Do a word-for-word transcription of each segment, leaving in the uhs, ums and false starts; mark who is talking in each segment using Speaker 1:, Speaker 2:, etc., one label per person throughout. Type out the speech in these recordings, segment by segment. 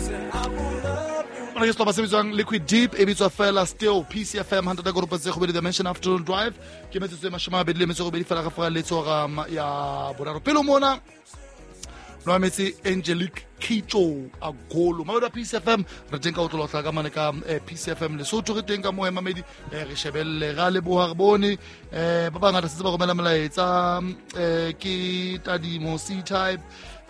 Speaker 1: Ona ke stop sebetsang Liquid Deep e bitswa fela still P C F M one hundred go rupetse go be dimension afternoon drive ke metsotso e mashome a mabedi le metso go be di fela ga fora letso ga ya boraro pelo mona no metsi Angelique Kitso a golo ma ba P C F M re teng ka utlo tla ka mane ka P C F M le so re teng ka mo emamedi re shebelle ga le bo harbone eh ba bangata se ba go mela melaetsa eh ke Tadimo C type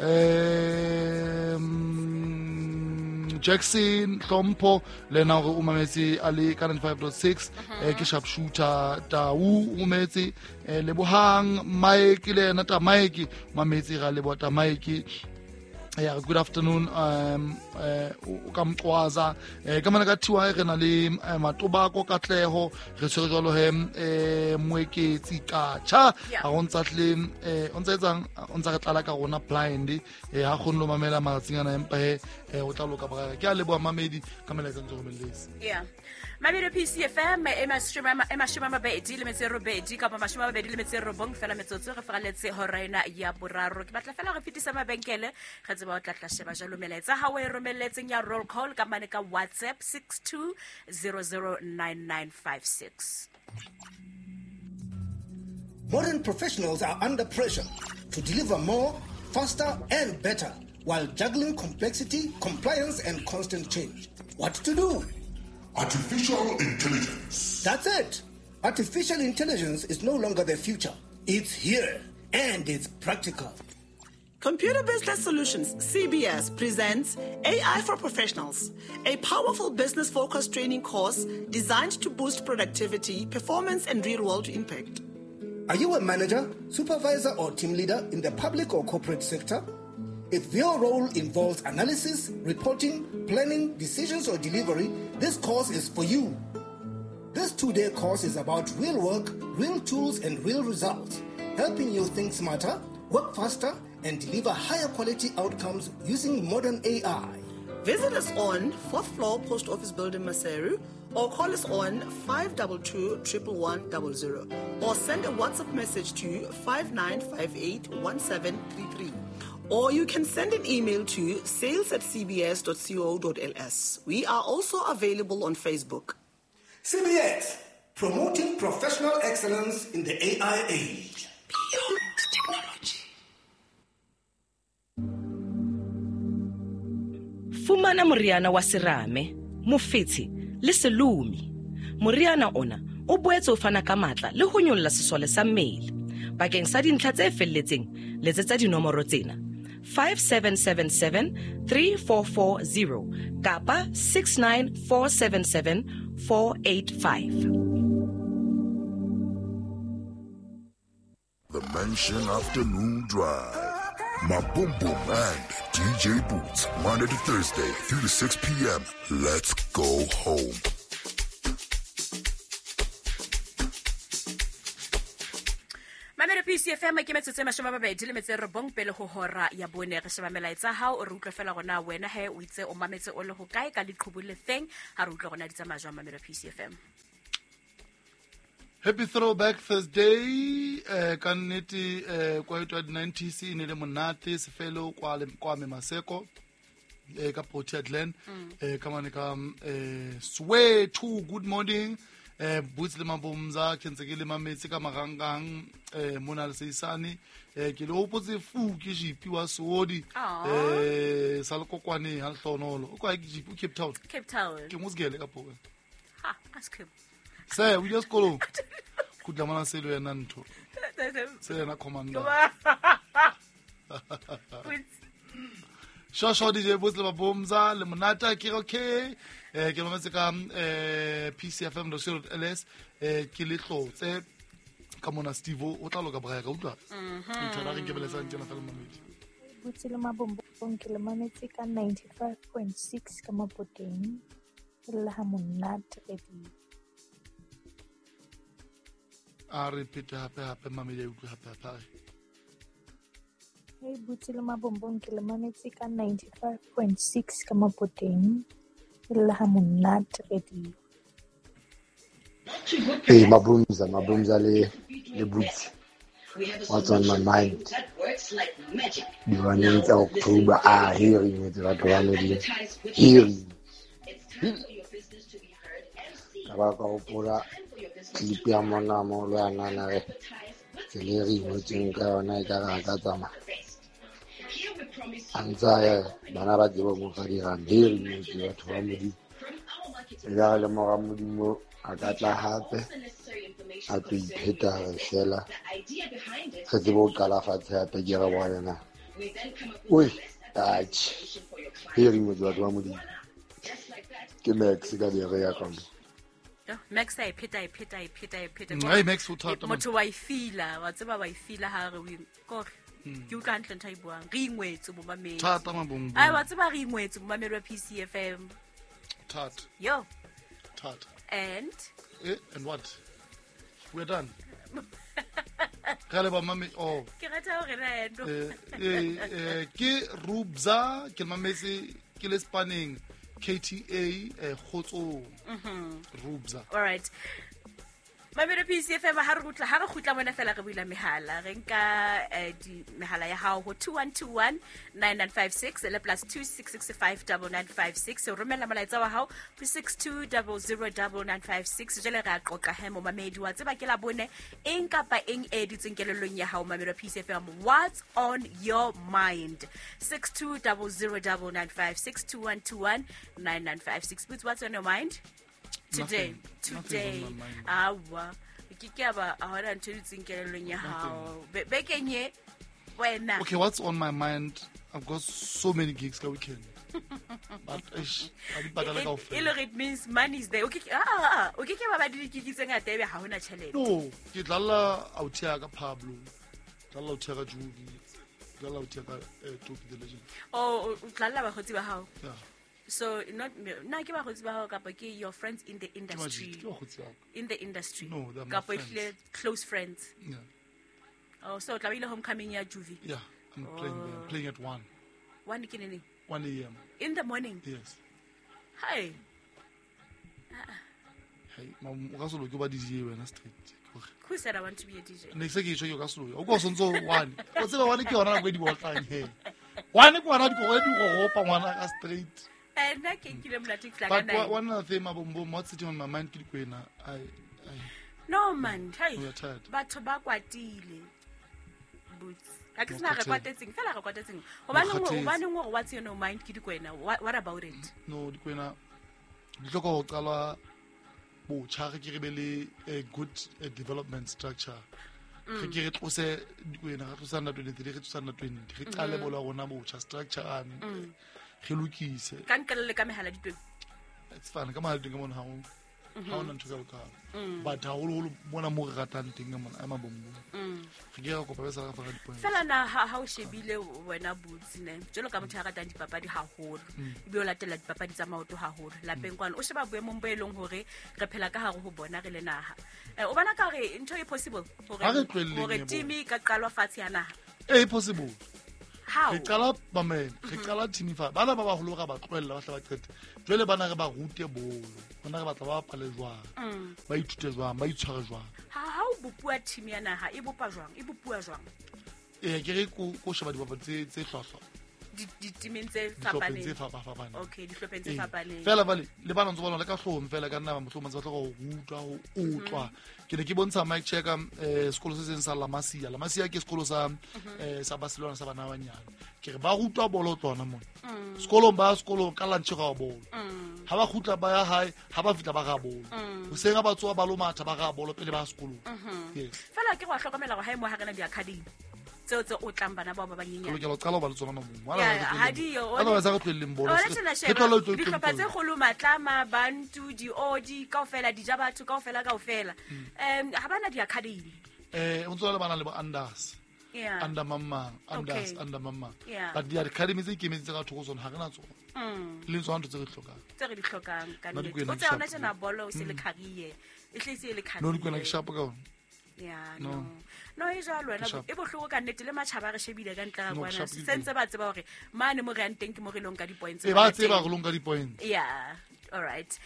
Speaker 1: um, Jackson Hlompo le na go umametsi ali ninety-five point six eh ke sharpshooter Tau umetsi le bohang Mike le na ta Mike mametsi ga le bota Mike. Yeah, good afternoon. Um, uh, ka mqwaza eh ka mana ka thiwa re na le matobako ka tleho re tshwere jalo he eh moeketsi ka cha a ontsa tle eh ontsa etsang ontsa re tlala ka rona blind eh ha khonlo mamela matsingana empa he o tla loka ba ke a le bo mamedi ka mela tsa ntso melesi.
Speaker 2: Yeah. Mamedi P C F M e ma streama e ma streama ba e dile metse robedi ka ba ma streama ba dile metse robong fela metsotso re faraletse horaina ya boraro ke batla fela re fitisa mabenkele ga tseba o tla tla sheba jalo melaetsa ha we romeletseng ya roll call ka mane ka WhatsApp six two zero zero nine nine five six.
Speaker 3: Modern professionals are under pressure to deliver more, faster and better while juggling complexity, compliance and constant change. What to do?
Speaker 4: Artificial intelligence.
Speaker 3: That's it. Artificial intelligence is no longer the future. It's here, and it's practical.
Speaker 5: Computer Business Solutions, C B S, presents A I for Professionals, a powerful business-focused training course designed to boost productivity, performance, and real-world impact.
Speaker 3: Are you a manager, supervisor, or team leader in the public or corporate sector? If your role involves analysis, reporting, planning, decisions, or delivery, this course is for you. This two-day course is about real work, real tools, and real results, helping you think smarter, work faster, and deliver higher quality outcomes using modern A I.
Speaker 5: Visit us on fourth floor Post Office Building, Maseru, or call us on five two two, one one one zero zero, or send a WhatsApp message to five nine five eight one seven three three. Or you can send an email to sales at c b s dot co dot l s. We are also available on Facebook.
Speaker 3: C B S, promoting professional excellence in the A I age.
Speaker 5: Beyond technology.
Speaker 6: Fumana moriana wa serame, mofetshe le selumi. Moriana ona o boetse o fana ka matla le ho nyolla sesole sa mmele. Bakeng sa dintlha tse felletseng, letsetsa dinomoro tsena: five seven seven seven three four four zero kapa six nine four seven seven four eight five.
Speaker 4: The Mansion Afternoon Drive. Maboom Boom and D J Boots, Monday to Thursday, three to six p.m. Let's go home.
Speaker 2: Mamedi P C F M ke metsotso e mashome a mabedi le metso e robong pele ho hora ya bone re sheba melaetsa hao o re utlwa fela gona wena he o itse o mametse o le ho kae ka diqhubu le thing ha re utlwa gona ditsa majwa Mamedi P C F M.
Speaker 1: Happy Throwback Thursday eh ka nnete eh kwa twa di nineties ine le monate se felo kwa le kwa me maseko eh ka Portland eh ka mane ka eh swear to good morning eh boots le mabomza kentse ke le mametsi ka marangang eh mona le seisane eh ke le opotse fu ke jipi wa sodi eh sa le kokwane ha hlonolo o kwa ke jipi Cape Town
Speaker 2: Cape Town
Speaker 1: ke musgele ka poka
Speaker 2: ha ask him
Speaker 1: say we just go kudla mana selo yana ntho se yana commander Shosho D J boots le mabomza le monata ke okay eh ke lometsa ka eh P C F M dot co dot l s eh ke le tlotse ka mona Steve o tla loka bra ka utlwa mhm ntho la re ke beletsa ntse na fela mamedi
Speaker 7: boots le mabombo ke le manetse ka ninety-five point six ka mapoteng le ha monate e di
Speaker 1: a repeat hape hape mamedi utlwa hape hape
Speaker 7: hey boots le mabombo ke le manetse ka ninety-five point six ka mapoteng le ha monate e di
Speaker 8: hey mabumza mabumza le le boots What's on my mind? The one in October, ah, hearing it, what one of you hearing. Abakopura, Lipiamona, Molana, Teleri, which Gawana, Anzaya, Banaba Mufari, and hearing it, what family. Yala Moramumo, Agatla Hape. A to Peter Shella. Festival Calafat, Pegera Warana. Wait, touch. Hearing with what one would Max got the reaction.
Speaker 2: Max, I pit, I pit, I pit, I pit.
Speaker 1: I Max who taught
Speaker 2: them to I feel, whatever I feel, how we go. You can't type one. Ring way to Mamma. I was about ring way to Mamma P C F M.
Speaker 1: Tart.
Speaker 2: Yo.
Speaker 1: Tart.
Speaker 2: And?
Speaker 1: Eh, and what? We're done. Kaleba mami oh.
Speaker 2: Ke rata hore rendo.
Speaker 1: Eh eh ke Rubza ke mametse ke le spanning K T A khotso. Mhm. Rubza.
Speaker 2: All right. Mamelo P C F M ha re gutla ha re gutla mona fela re buila mehala re nka di mehala ya hao ho two one two one nine nine five six le plus two six six five nine nine five six o romela molaetsa wa hao ho six two zero zero nine five six jele re a qoqa he mo mamedi wa tseba ke la bone eng kapa eng e ditseng kelelong ya hao Mamelo P C F M. What's on your mind? six two zero zero nine five six two one two one nine nine five six. What's on your mind? Today,
Speaker 1: Nothing.
Speaker 2: today, awa, kike ba ahora ntsheditseng kelelong ya hao. Be kenye wena.
Speaker 1: Okay, what's on my mind? I've got so many gigs that weekend. But ish, I did better like off.
Speaker 2: It means money is there. Okay, ah, okay, ke ba ba di gigs tse ngata ebe ha hona tšhelete.
Speaker 1: No, ke dlala outia ka Pablo. Dlala outia ka Judy. Dlala outia ka Topi the Legend.
Speaker 2: Oh, dlala ba khotsi ba hao.
Speaker 1: Yeah.
Speaker 2: So not na ke ba khotsi ba hao kapa ke your friends in the industry. In the industry.
Speaker 1: No, they're my friends.
Speaker 2: Kapa close friends.
Speaker 1: Yeah.
Speaker 2: Oh, so tlabile homecoming ya Juvie.
Speaker 1: Yeah, I'm oh. playing there. I'm playing at one.
Speaker 2: One ke nini?
Speaker 1: one A M.
Speaker 2: In the morning.
Speaker 1: Yes.
Speaker 2: Hi.
Speaker 1: Hey, mom, o ka solo ke ba D J wena street.
Speaker 2: Who said I want to be a D J?
Speaker 1: Ne se ke tsho ka solo. O go sontso one. O tseba one ke yona go di botlang he. One ke wana di go di go hopa ngwana ka street.
Speaker 2: And I can't kill him like
Speaker 1: But what, one other thing, Mabombo, what's sitting on my mind, Kilquena, I, I.
Speaker 2: No, man, hey.
Speaker 1: We are tired.
Speaker 2: But tobacco dealing. Boots. I guess not recording. Fella recording. One what's your no mind, Kilquena? What, what about it?
Speaker 1: No, Kilquena. Look at Kala Bo Charikibeli, a good uh, development structure. Ke re tlose dikwena ga tsana twenty-three re tsana twenty re qale bola gona bo cha structure ane re lokise
Speaker 2: ka nkele ka mehala ditwe
Speaker 1: it's fun ka mahala dinga mona ha o ha ona ntho ka ka but ha holo mona mo re ratang teng mona a mabombo re ke ga go pabesa ka fara dipoint
Speaker 2: fela na ha o shebile wena Boots ne jelo ka motho a ratang dipapadi ha holo e be o latela dipapadi tsa maoto ha holo lapeng kwana o sheba boemong bo elong hore re phela ka hare ho bona re le naha o bana ka re ntho e possible hore hore team ka qalwa fatshe ya naha
Speaker 1: e possible
Speaker 2: how
Speaker 1: re qala ba men re qala team fa bana ba ba holo ga ba tloella ba tla ba qete jwele bana re ba rute bolo bana re ba tla ba pale jwang ba ithute jwang ba itshware jwang
Speaker 2: ha ha o bopua team ya naha e bopa jwang e bopua jwang
Speaker 1: e ke re ko ko sheba dipapadi tse tse hlwahlwa
Speaker 2: di timeng tse fapaneng
Speaker 1: tse fapaneng
Speaker 2: okay di hlopeng tse fapaneng
Speaker 1: fela bale le bana ntse ba lona le ka hlong fela ka nna ba mohlomong ba tla go rutwa go utlwa ke ne ke bontsha Mike Cheka eh sekolo se seng sa La Masia La Masia ke sekolo sa eh sa Barcelona sa bana ba nyana ke re ba rutwa bolo tsona mona sekolo ba sekolo ka lantse ga bolo ha ba khutla ba ya hae ha ba fitla ba ga bolo o senga ba tsoa ba lo matha ba ga bolo pele ba sekolo
Speaker 2: yes fela ke go hlokomela go hae mo ha kana di academy tso tso o tlang bana ba ba banyenyana
Speaker 1: ke lo qala ba le tsona mo
Speaker 2: wala ha di yo
Speaker 1: ana ba sa go tleleng bolo
Speaker 2: ke tlo di tlhopa tse kholo matlama bantu di odi kaofela di ja batho kaofela kaofela em ha bana di academy
Speaker 1: eh o ntse le bana le ba unders
Speaker 2: yeah
Speaker 1: under mama unders under mama but di academy tse ikemetse ka thoko tsona ha rena tsona mm le tsona tse re hlokang
Speaker 2: tse re di hlokang ka nne o tsona tsena bolo se le career e tletse le career
Speaker 1: no di kwena ke shapo ka ona
Speaker 2: yeah no no e jalo wena e bohloko ka nnete le matšhaba re shebile ka ntla ga bona sentse ba tseba hore mane mo re anteng ke mo re long ka di points
Speaker 1: e ba tseba go long ka di points
Speaker 2: yeah all right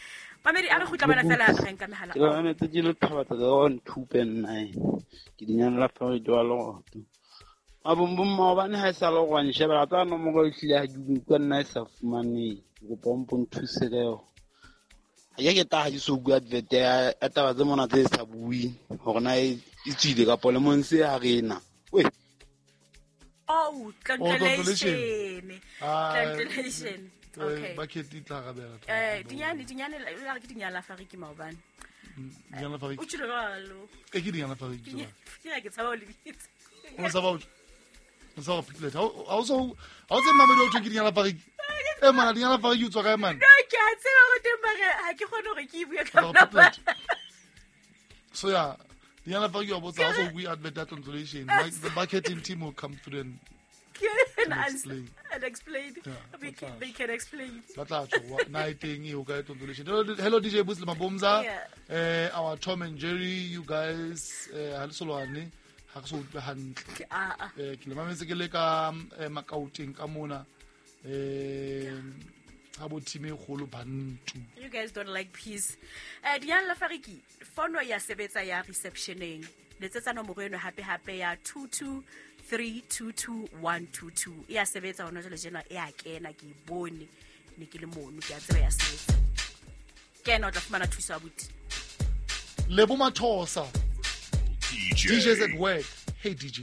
Speaker 2: mamedi a re khutla bana fela re nka mehala
Speaker 9: ke la nete ke le thabatsa ka one two pen nine ke dinyana la fa di wa loto mabombo mma ba ne ha sa lo gwa nshebela tsa no mo go hlile ha di kwa nna sa fumane go pompo nthuse le yo ya ke ta ha di so bua advert ya taba tse mona tse sa bui hore na e tsile ka pole monse ha rena we
Speaker 2: oh translation translation okay
Speaker 1: ba ke titla ga bela
Speaker 2: eh dinyane dinyane la ke dinyana fa re ke maobane
Speaker 1: dinyana fa
Speaker 2: o tshilo galo
Speaker 1: e ke dinyana fa ke
Speaker 2: ke ke tsaba le bitse
Speaker 1: o sa ba o sa piplet ha o so ha o tse mamedi o tshiki dinyana fa e mana dinyana fa ke utswa ka man
Speaker 2: no ke a tseba go tembare ha ke gone gore ke bua ka bona
Speaker 1: so yeah dinyana fa ke o botsa ha so we advert that translation like the marketing team will come through and
Speaker 2: and explain and explain we can they can explain
Speaker 1: batla tshwa nighting you guys translation hello D J Busile Mabomza eh our Tom and Jerry you guys eh halisolwane ha ke so utlwe hantle eh ke le mametse ke le ka makauting ka mona eh abo team e golo bantu
Speaker 2: you guys don't like peace eh diana la fariki fono ya sebetsa ya receptioneng letsetsa nomoro eno hape hape ya two two three two two one two two ya sebetsa ona jole jena e a kena ke bone ne ke le mono ke a tseba ya sebetsa kena o tla fumana thuso abuti
Speaker 1: lebo mathosa D J D Js at work hey D J